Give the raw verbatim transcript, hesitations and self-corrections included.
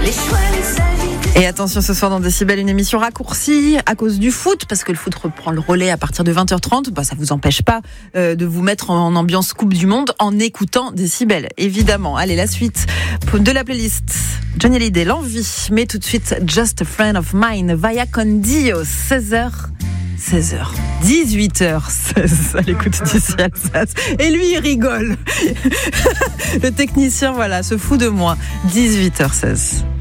Et attention, ce soir dans Décibel, une émission raccourcie à cause du foot, parce que le foot reprend le relais à partir de vingt heures trente. Bah, ça vous empêche pas euh, de vous mettre en ambiance Coupe du Monde en écoutant Décibel, évidemment. Allez, la suite de la playlist. Johnny Hallyday, L'Envie, mais tout de suite Just a Friend of Mine, Vaya con Dio, seize heures. seize heures, dix-huit heures seize à l'écoute d'ici Alsace. Et lui, il rigole. Le technicien, voilà, se fout de moi. dix-huit heures seize.